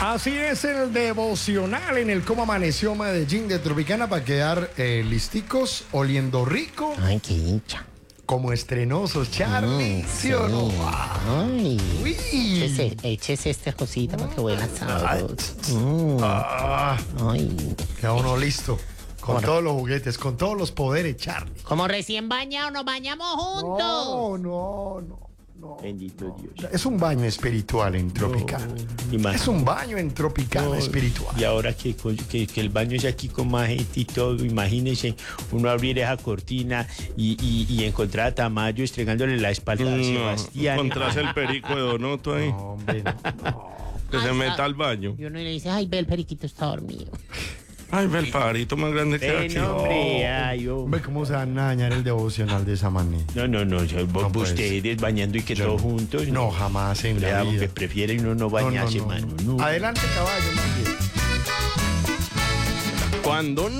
Así es el devocional en el Cómo Amaneció Medellín de Tropicana para quedar listicos, oliendo rico, Ay, qué hincha. como estrenosos, Charlie. ¿Sí o no? Ay. Uy. Échese esta cosita para que huela sabroso. Ay. Queda uno listo. Con todos los juguetes, con todos los poderes, Charlie. Como recién bañado, nos bañamos juntos. No. Bendito Dios. Es un baño espiritual en Tropicana. Es un baño en Tropicana espiritual. Y ahora que el baño es aquí con más gente y todo, imagínense uno abrir esa cortina y encontrar a Tamayo estregándole la espalda a Sebastián. Encontrás el perico de Donoto ahí, No, hombre, no. que se meta al baño. Y uno le dice, ay, ve, el periquito está dormido. Ay, ve el pajarito más grande que aquí. No, hombre, ay, Hombre, ¿cómo se van a dañar el devocional de esa manera? No, No, pues. ustedes bañando y que Yo todos no. juntos. No, jamás en la vida. Que prefieren uno no bañarse, No. mano. No. Adelante, caballo, más bien. Cuando